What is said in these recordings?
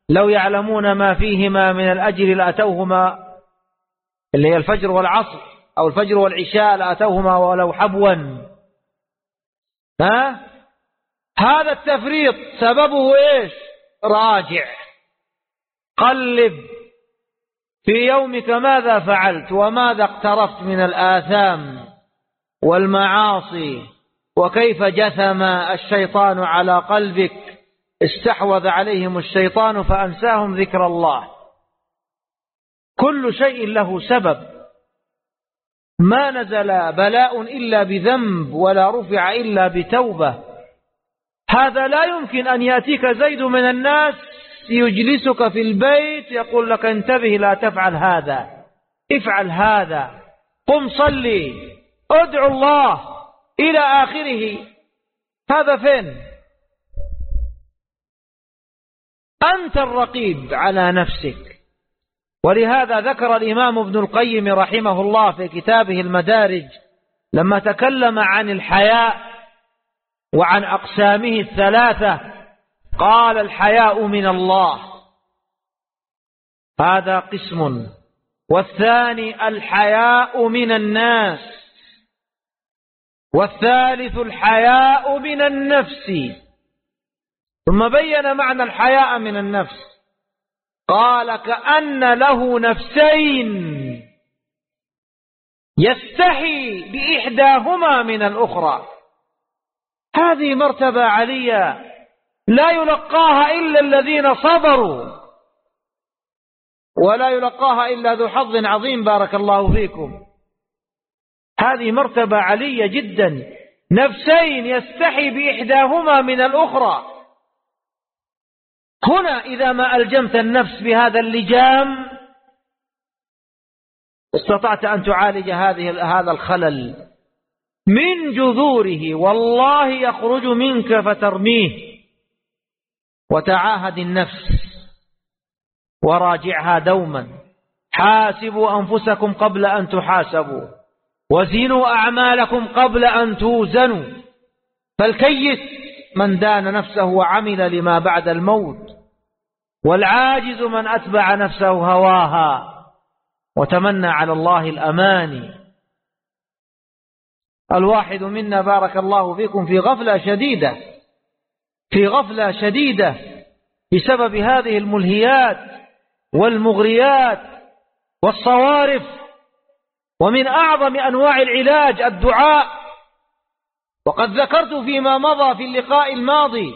لو يعلمون ما فيهما من الأجر لأتوهما، اللي هي الفجر والعصر أو الفجر والعشاء، لأتوهما ولو حبوا. هذا التفريط سببه إيش؟ راجع، قلب في يومك ماذا فعلت وماذا اقترفت من الآثام والمعاصي، وكيف جثم الشيطان على قلبك، استحوذ عليهم الشيطان فأنساهم ذكر الله. كل شيء له سبب، ما نزل بلاء إلا بذنب ولا رفع إلا بتوبة. هذا لا يمكن أن يأتيك زيد من الناس يجلسك في البيت يقول لك انتبه لا تفعل هذا، افعل هذا، قم صلي، ادعو الله إلى آخره. هذا فين؟ أنت الرقيب على نفسك. ولهذا ذكر الإمام ابن القيم رحمه الله في كتابه المدارج لما تكلم عن الحياء وعن أقسامه الثلاثة، قال الحياء من الله، هذا قسم، والثاني الحياء من الناس، والثالث الحياء من النفس. ثم بين معنى الحياء من النفس، قال كأن له نفسين يستحي بإحداهما من الأخرى. هذه مرتبة علية لا يلقاها إلا الذين صبروا، ولا يلقاها إلا ذو حظ عظيم، بارك الله فيكم. هذه مرتبة علية جدا، نفسين يستحي بإحداهما من الأخرى. هنا إذا ما ألجمت النفس بهذا اللجام استطعت أن تعالج هذا الخلل من جذوره، والله يخرج منك فترميه. وتعاهد النفس وراجعها دوما، حاسبوا أنفسكم قبل أن تحاسبوا، وزنوا أعمالكم قبل أن توزنوا. فالكيس من دان نفسه وعمل لما بعد الموت، والعاجز من أتبع نفسه هواها وتمنى على الله الأماني. الواحد منا بارك الله فيكم في غفلة شديدة، في غفلة شديدة بسبب هذه الملهيات والمغريات والصوارف. ومن أعظم أنواع العلاج الدعاء، وقد ذكرت فيما مضى في اللقاء الماضي،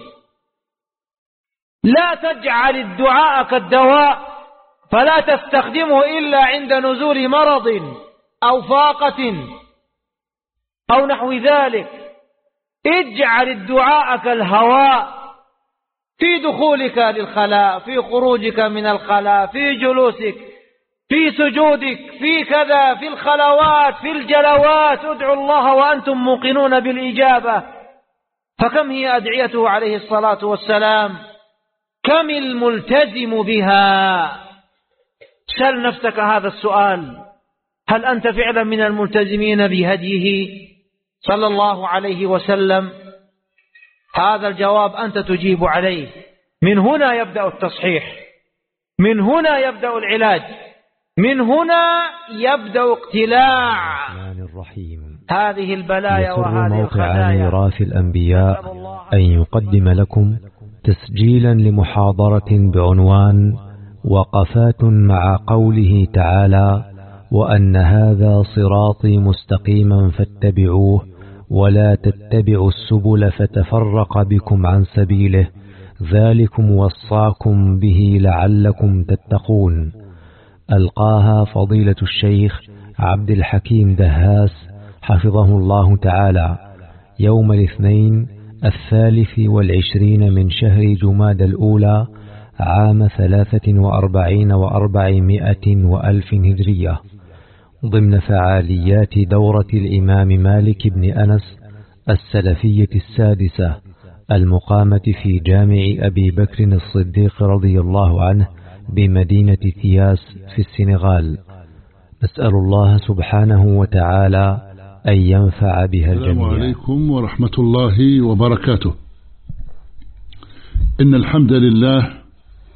لا تجعل الدعاء كالدواء فلا تستخدمه إلا عند نزول مرض أو فاقة أو نحو ذلك. اجعل الدعاء كالهواء، في دخولك للخلاء، في خروجك من الخلاء، في جلوسك، في سجودك، في كذا، في الخلوات، في الجلوات، ادعوا الله وأنتم موقنون بالإجابة. فكم هي أدعيته عليه الصلاة والسلام، كم الملتزم بها؟ سل نفسك هذا السؤال، هل أنت فعلا من الملتزمين بهديه صلى الله عليه وسلم؟ هذا الجواب أنت تجيب عليه. من هنا يبدأ التصحيح، من هنا يبدأ العلاج، من هنا يبدأ اقتلاع هذه البلايا وهذه موقع الخلايا. ميراث الأنبياء أن يقدم لكم تسجيلا لمحاضرة بعنوان وقفات مع قوله تعالى: وأن هذا صراطي مستقيما فاتبعوه ولا تتبعوا السبل فتفرق بكم عن سبيله ذلكم وصاكم به لعلكم تتقون. ألقاها فضيلة الشيخ عبد الحكيم دهاس حفظه الله تعالى يوم الاثنين 23 من شهر جماد الأولى عام 43 و400 وألف هجرية، ضمن فعاليات دورة الإمام مالك بن أنس السلفية السادسة المقامة في جامع أبي بكر الصديق رضي الله عنه بمدينة ثياس في السنغال. نسأل الله سبحانه وتعالى أن ينفع بها الجميع. السلام عليكم ورحمة الله وبركاته. إن الحمد لله